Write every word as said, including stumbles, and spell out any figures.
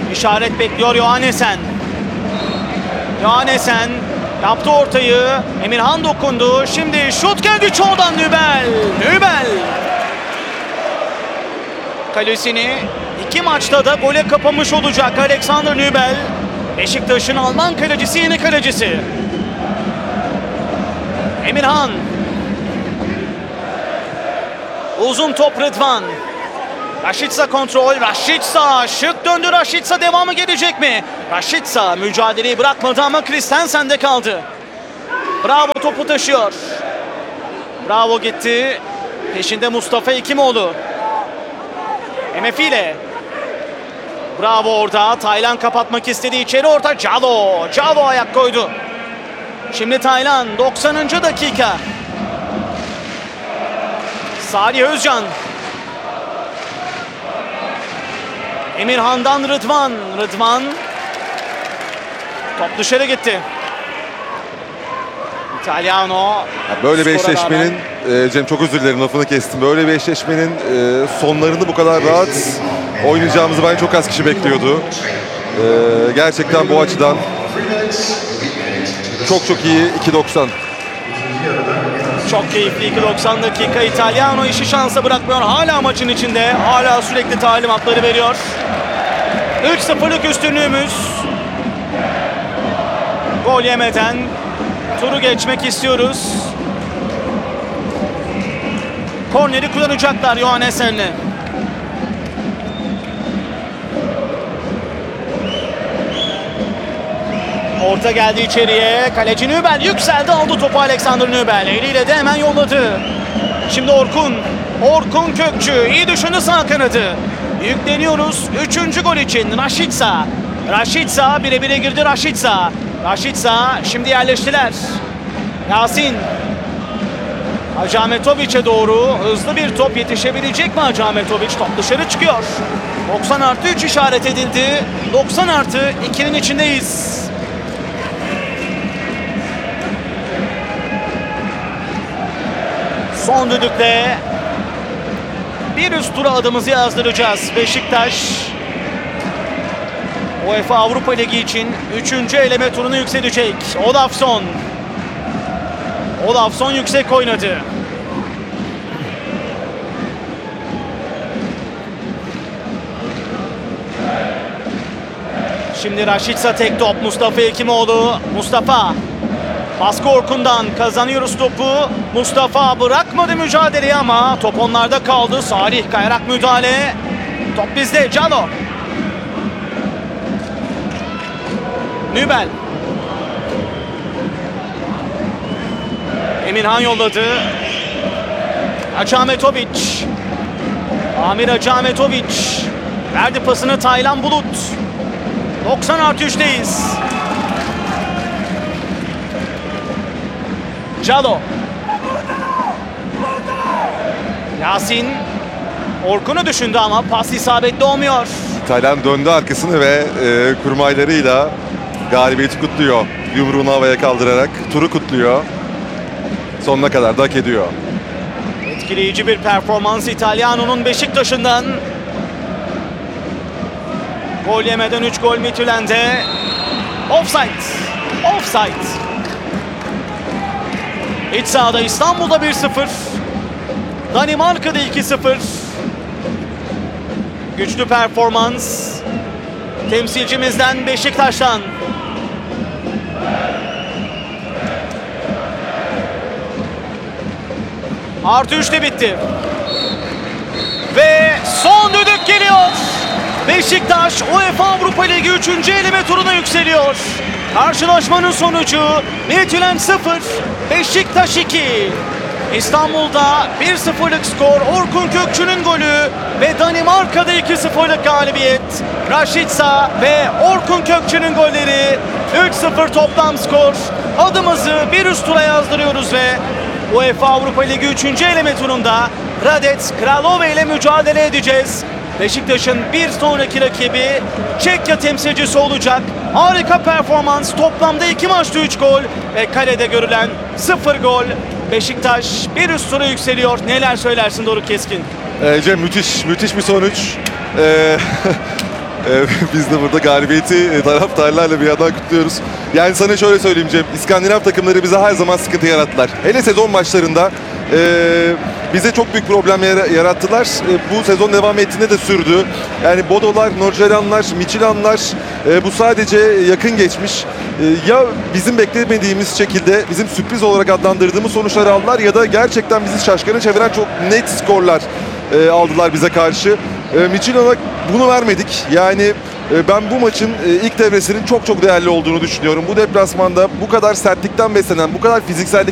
İşaret bekliyor Johannesen. Johannesen yaptı ortayı. Emirhan dokundu. Şimdi şut geldi çoğdan Nübel. Nübel. Kalesini iki maçta da gole kapamış olacak Alexander Nübel. Beşiktaş'ın Alman kalecisi, yeni kalecisi. Emirhan. Uzun top Rıdvan. Rashica kontrol. Rashica şık döndü. Rashica devamı gelecek mi? Rashica mücadeleyi bırakmadı ama Christensen'de kaldı. Bravo topu taşıyor. Bravo gitti. Peşinde Mustafa Ekimoğlu. M F ile. Bravo orada. Taylan kapatmak istedi. İçeri orta. Calo. Calo ayak koydu. Şimdi Taylan. doksanıncı dakika. Salih Özcan. Emirhan'dan Rıdvan. Rıdvan. Top dışarı gitti. Italiano. Böyle bir eşleşmenin, e, Cem çok özür dilerim lafını kestim. Böyle bir eşleşmenin e, sonlarını bu kadar rahat oynayacağımızı ben çok az kişi bekliyordu. E, gerçekten bu açıdan çok çok iyi iki doksan. Çok keyifli iki doksan dakika. Italiano işi şansa bırakmıyor. Hala maçın içinde. Hala sürekli talimatları veriyor. üç sıfırlık üstünlüğümüz. Gol yemeden turu geçmek istiyoruz. Korneri kullanacaklar Johannesen'le. Orta geldi içeriye. Kaleci Nübel yükseldi, aldı topu Alexander Nübel. Eliyle de hemen yolladı. Şimdi Orkun. Orkun Kökçü iyi düşündü sağ kanadı. Yükleniyoruz üçüncü gol için. Rashica. Rashica bire bire girdi Rashica. Rashica şimdi yerleştiler. Yasin. Hacametoviç'e doğru hızlı bir top, yetişebilecek mi Hacametoviç? Top dışarı çıkıyor. doksan artı üç işaret edildi. doksan artı ikinin içindeyiz. Son düdükle bir üst tura adımızı yazdıracağız. Beşiktaş UEFA Avrupa Ligi için üçüncü eleme turunu yükselecek. Olafsson. Olafsson yüksek oynadı. Şimdi Rashica tek top. Mustafa Ekimoğlu. Mustafa. Baskı Orkun'dan, kazanıyoruz topu. Mustafa bırakmadı mücadeleyi ama top onlarda kaldı. Salih kayarak müdahale. Top bizde. Calo. Nübel. Emirhan yolladı. Hacametoviç. Amir Hacametoviç. Verdi pasını Taylan Bulut. doksan artı üçteyiz. Calo. Yasin. Orkun'u düşündü ama pas isabetli olmuyor. Taylan döndü arkasını ve e, kurmaylarıyla galibiyeti kutluyor. Yumruğunu havaya kaldırarak turu kutluyor. Sonuna kadar da hak ediyor. Etkileyici bir performans Italiano'nun Beşiktaş'ından. Gol yemeden üç gol Midtjylland'e. Offside. Offside. İç sahada İstanbul'da bir sıfır. Danimarka'da iki sıfır. Güçlü performans temsilcimizden, Beşiktaş'tan. Artı üçte bitti. Ve son düdük geliyor. Beşiktaş UEFA Avrupa Ligi üçüncü eleme turuna yükseliyor. Karşılaşmanın sonucu Midtjylland sıfır, Beşiktaş iki. İstanbul'da bir sıfırlık skor, Orkun Kökçü'nün golü ve Danimarka'da iki sıfırlık galibiyet. Rashica ve Orkun Kökçü'nün golleri. üç sıfır toplam skor. Adımızı bir üst tura yazdırıyoruz ve UEFA Avrupa Ligi üçüncü eleme turunda Hradec Kralove ile mücadele edeceğiz. Beşiktaş'ın bir sonraki rakibi Çekya temsilcisi olacak. Harika performans, toplamda iki maçta üç gol ve kalede görülen sıfır gol. Beşiktaş bir üst tura yükseliyor. Neler söylersin Doruk Keskin? E, Cem müthiş, müthiş bir sonuç. E, Ee, biz de burada galibiyeti e, taraftarlarla bir yandan kutluyoruz. Yani sana şöyle söyleyeyim Cem, İskandinav takımları bize her zaman sıkıntı yarattılar. Hele sezon maçlarında e, bize çok büyük problemler yarattılar. E, bu sezon devam ettiğinde de sürdü. Yani Bodolar, Norgeranlar, Michelin'lar e, bu sadece yakın geçmiş. E, ya bizim beklemediğimiz şekilde bizim sürpriz olarak adlandırdığımız sonuçlar aldılar ya da gerçekten bizi şaşkına çeviren çok net skorlar e, aldılar bize karşı. E, Michelin'a bunu vermedik. Yani e, ben bu maçın e, ilk devresinin çok çok değerli olduğunu düşünüyorum. Bu deplasmanda bu kadar sertlikten beslenen, bu kadar fiziksellik